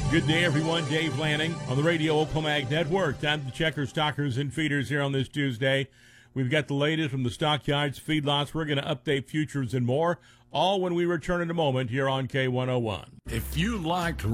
Good day, everyone. Dave Lanning on the Radio Oklahoma Network. Time to check our stockers and feeders here on this Tuesday. We've got the latest from the stockyards, feedlots. We're going to update futures and more, all when we return in a moment here on K101. If you liked